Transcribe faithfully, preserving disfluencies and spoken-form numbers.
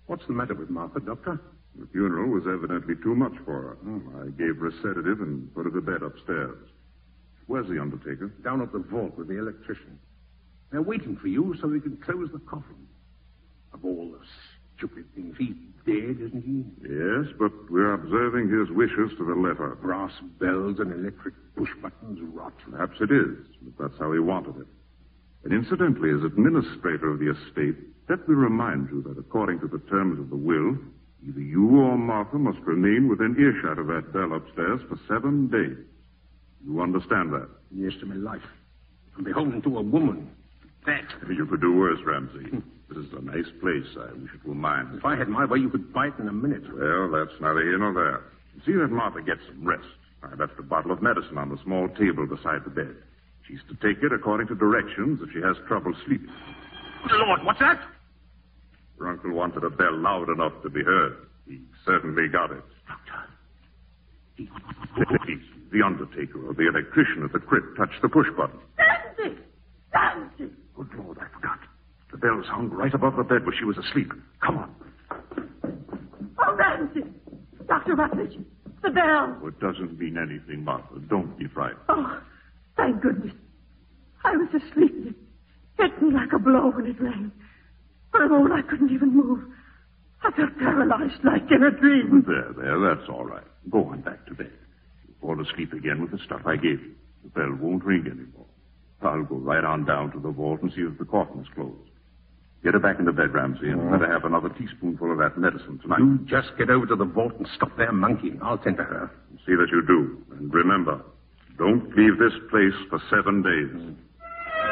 What's the matter with Martha, Doctor? The funeral was evidently too much for her. Oh. I gave her a sedative and put her to bed upstairs. Where's the undertaker? Down at the vault with the electrician. They're waiting for you so we can close the coffin. Of all the stupid things, he's dead, isn't he? Yes, but we're observing his wishes to the letter. Brass bells and electric push buttons rot. Perhaps it is, but that's how he wanted it. And incidentally, as administrator of the estate, let me remind you that according to the terms of the will, either you or Martha must remain within earshot of that bell upstairs for seven days. You understand that? Yes, to my life. I'm beholden to a woman. That. You could do worse, Ramsey. This is a nice place. I wish it were mine. If I had my way, you could buy it in a minute. Well, that's neither here nor there. See that Martha gets some rest. I left a bottle of medicine on the small table beside the bed. She's to take it according to directions if she has trouble sleeping. Good Lord, what's that? Her uncle wanted a bell loud enough to be heard. He certainly got it. Doctor. He... The undertaker or the electrician at the crypt touched the push button. Nancy! Nancy! Good Lord, I forgot. The bell's hung right above the bed where she was asleep. Come on. Oh, Nancy! Doctor Rutledge, the bell. Oh, it doesn't mean anything, Martha. Don't be frightened. Oh, thank goodness. I was asleep. It hit me like a blow when it rang. For a moment, I couldn't even move. I felt paralyzed like in a dream. There, there, that's all right. Go on back to bed. You'll fall asleep again with the stuff I gave you. The bell won't ring anymore. I'll go right on down to the vault and see if the coffin is closed. Get her back in the bed, Ramsey, and let her have another teaspoonful of that medicine tonight. You just get over to the vault and stop there monkeying. I'll tend to her. See that you do. And remember, don't leave this place for seven days. Mm.